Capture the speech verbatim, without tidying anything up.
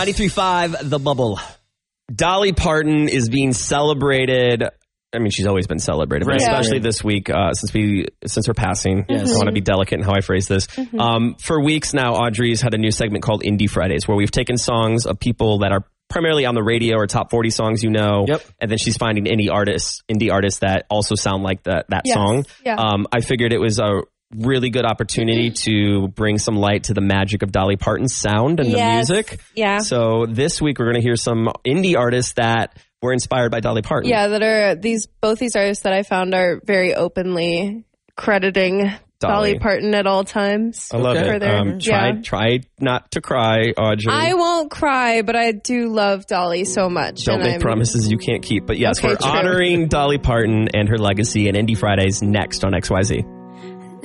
ninety-three point five, The Bubble. Dolly Parton is being celebrated. I mean, she's always been celebrated, but Right. especially Yeah. this week uh, since we since her passing. Yes. I want to be delicate in how I phrase this. Mhm. Um, for weeks now, Audrey's had a new segment called Indie Fridays, where we've taken songs of people that are primarily on the radio or top forty songs, you know, Yep. and then she's finding indie artists, indie artists that also sound like that that Yes. song. Yeah. Um, I figured it was a really good opportunity to bring some light to the magic of Dolly Parton's sound and Yes. the music. Yeah. So this week we're going to hear some indie artists that were inspired by Dolly Parton. Yeah, that are these both these artists that I found are very openly crediting Dolly, Dolly. Parton at all times. I love for it. their- Um, try, yeah. try not to cry, Audrey. I won't cry, but I do love Dolly so much. Don't and make I'm- promises you can't keep. But yes, Okay, we're true. honoring Dolly Parton and her legacy and Indie Fridays next on X Y Z.